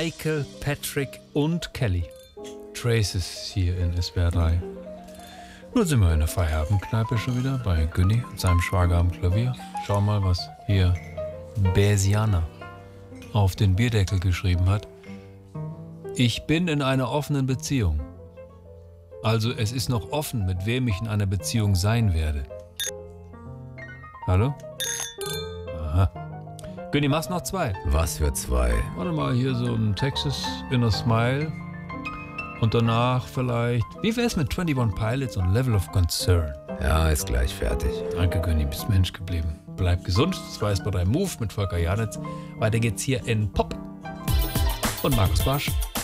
Michael, Patrick und Kelly. Traces hier in SWR 3. Nun sind wir in der Feierabendkneipe schon wieder bei Günni und seinem Schwager am Klavier. Schau mal, was hier Besiana auf den Bierdeckel geschrieben hat. Ich bin in einer offenen Beziehung. Also es ist noch offen, mit wem ich in einer Beziehung sein werde. Hallo? Aha. Günni, machst noch 2. Was für 2? Warte mal, hier so ein Texas in a Smile. Und danach vielleicht, wie wär's mit 21 Pilots und Level of Concern? Ja, ist gleich fertig. Danke, Günni, bist Mensch geblieben. Bleib gesund, das war es bei deinem Move mit Volker Janitz. Weiter geht's hier in Pop und Markus Barsch.